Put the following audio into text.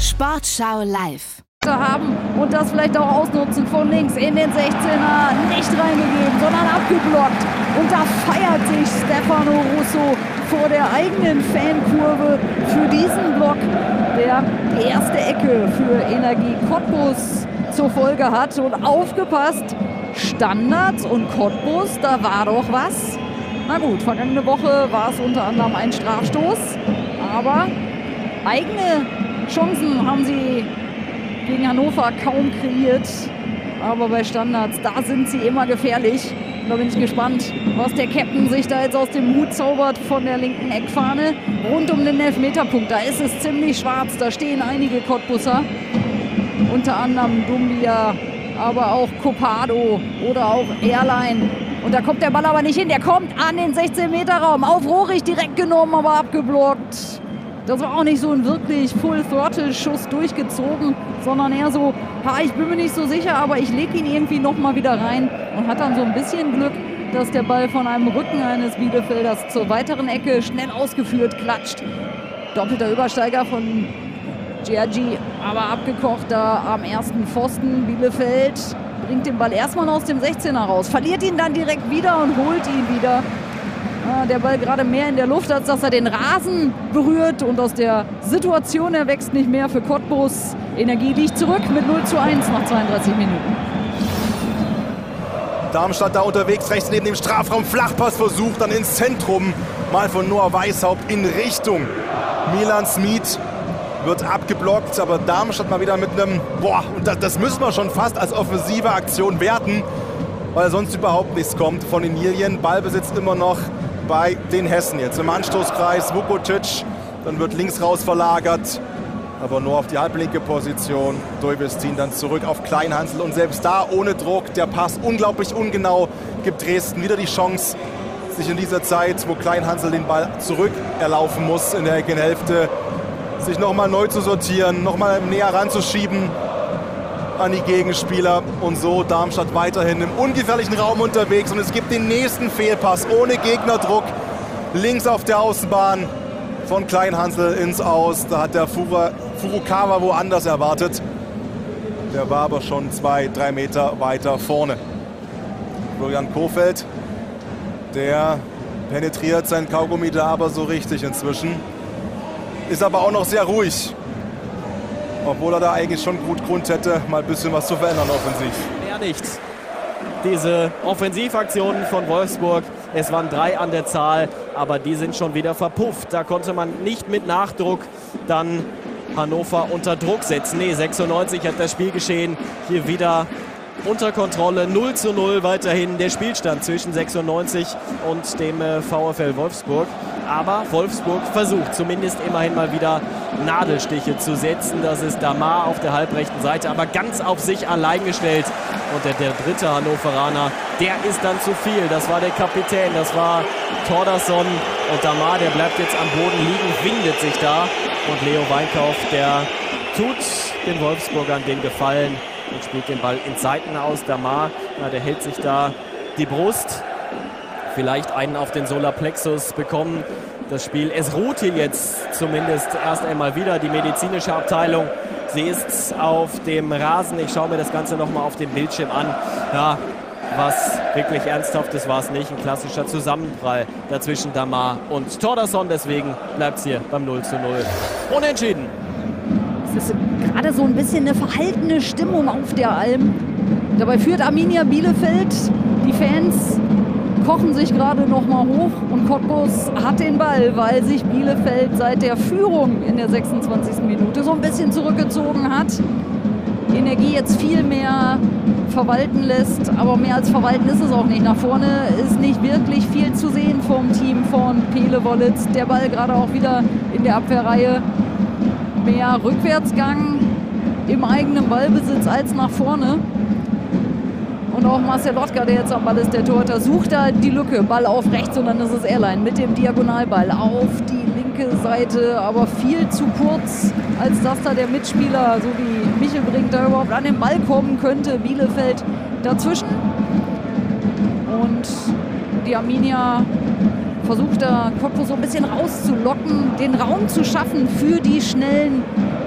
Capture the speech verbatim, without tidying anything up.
Sportschau live. Haben und das vielleicht auch ausnutzen von links in den sechzehner, nicht reingegeben, sondern abgeblockt. Und da feiert sich Stefano Russo vor der eigenen Fankurve für diesen Block, der die erste Ecke für Energie Cottbus zur Folge hat. Und aufgepasst, Standards und Cottbus, da war doch was. Na gut, vergangene Woche war es unter anderem ein Strafstoß, aber eigene Chancen haben sie gegen Hannover kaum kreiert, aber bei Standards, da sind sie immer gefährlich. Da bin ich gespannt, was der Captain sich da jetzt aus dem Hut zaubert von der linken Eckfahne. Rund um den Elfmeterpunkt, da ist es ziemlich schwarz, da stehen einige Cottbusser. Unter anderem Dumbia, aber auch Copado oder auch Airline. Und da kommt der Ball aber nicht hin, der kommt an den sechzehn-Meter-Raum. Auf Rohrig direkt genommen, aber abgeblockt. Das war auch nicht so ein wirklich Full-Throttle-Schuss durchgezogen, sondern eher so, ha, ich bin mir nicht so sicher, aber ich lege ihn irgendwie nochmal wieder rein und hat dann so ein bisschen Glück, dass der Ball von einem Rücken eines Bielefelders zur weiteren Ecke schnell ausgeführt klatscht. Doppelter Übersteiger von Giorgi, aber abgekocht da am ersten Pfosten. Bielefeld bringt den Ball erstmal aus dem sechzehner raus, verliert ihn dann direkt wieder und holt ihn wieder. Der Ball gerade mehr in der Luft, als dass er den Rasen berührt. Und aus der Situation erwächst nicht mehr für Cottbus. Energie liegt zurück mit null zu eins nach zweiunddreißig Minuten. Darmstadt da unterwegs, rechts neben dem Strafraum. Flachpass versucht, dann ins Zentrum. Mal von Noah Weishaupt in Richtung Milan Smith. Wird abgeblockt, aber Darmstadt mal wieder mit einem, boah, und das, das müssen wir schon fast als offensive Aktion werten, weil sonst überhaupt nichts kommt von den Lilien. Ballbesitz immer noch bei den Hessen jetzt im Anstoßkreis. Vukotic, dann wird links raus verlagert, aber nur auf die halblinke Position. Dujvestin dann zurück auf Kleinhansel und selbst da ohne Druck. Der Pass unglaublich ungenau, gibt Dresden wieder die Chance, sich in dieser Zeit, wo Kleinhansel den Ball zurück erlaufen muss in der Eckenhälfte, sich nochmal neu zu sortieren, nochmal näher ranzuschieben an die Gegenspieler. Und so Darmstadt weiterhin im ungefährlichen Raum unterwegs. Und es gibt den nächsten Fehlpass ohne Gegnerdruck. Links auf der Außenbahn von Kleinhansel ins Aus. Da hat der Fura, Furukawa woanders erwartet. Der war aber schon zwei, drei Meter weiter vorne. Florian Kohfeldt, der penetriert sein Kaugummi da aber so richtig inzwischen. Ist aber auch noch sehr ruhig. Obwohl er da eigentlich schon gut Grund hätte, mal ein bisschen was zu verändern offensiv. Mehr nichts. Diese Offensivaktionen von Wolfsburg, es waren drei an der Zahl, aber die sind schon wieder verpufft. Da konnte man nicht mit Nachdruck dann Hannover unter Druck setzen. Nee, sechsundneunzig hat das Spielgeschehen hier wieder unter Kontrolle. null zu null weiterhin der Spielstand zwischen sechsundneunzig und dem VfL Wolfsburg. Aber Wolfsburg versucht zumindest immerhin mal wieder Nadelstiche zu setzen. Das ist Damar auf der halbrechten Seite, aber ganz auf sich allein gestellt. Und der, der dritte Hannoveraner, der ist dann zu viel. Das war der Kapitän, das war Thordarson. Und Damar, der bleibt jetzt am Boden liegen, windet sich da. Und Leo Weinkauf, der tut den Wolfsburgern den Gefallen und spielt den Ball in Seiten aus. Damar, na, der hält sich da die Brust. Vielleicht einen auf den Solarplexus bekommen. Das Spiel, es ruht hier jetzt zumindest erst einmal wieder. Die medizinische Abteilung, sie ist auf dem Rasen. Ich schaue mir das Ganze nochmal auf dem Bildschirm an. Ja, was wirklich Ernsthaftes war es nicht. Ein klassischer Zusammenprall dazwischen Damar und Thordarson. Deswegen bleibt es hier beim null zu null. Unentschieden. Es ist gerade so ein bisschen eine verhaltene Stimmung auf der Alm. Dabei führt Arminia Bielefeld. Die Fans kochen sich gerade noch mal hoch und Cottbus hat den Ball, weil sich Bielefeld seit der Führung in der sechsundzwanzigsten Minute so ein bisschen zurückgezogen hat. Energie jetzt viel mehr verwalten lässt, aber mehr als verwalten ist es auch nicht. Nach vorne ist nicht wirklich viel zu sehen vom Team von Pele Wollitz. Der Ball gerade auch wieder in der Abwehrreihe. Mehr Rückwärtsgang im eigenen Ballbesitz als nach vorne. Und auch Marcel Lotka, der jetzt am Ball ist, der Torhüter, sucht da die Lücke. Ball auf rechts und dann ist es Airline mit dem Diagonalball auf die linke Seite. Aber viel zu kurz, als dass da der Mitspieler, so wie Michelbrink, da überhaupt an den Ball kommen könnte. Bielefeld dazwischen. Und die Arminia versucht da Cottbus so ein bisschen rauszulocken, den Raum zu schaffen für die schnellen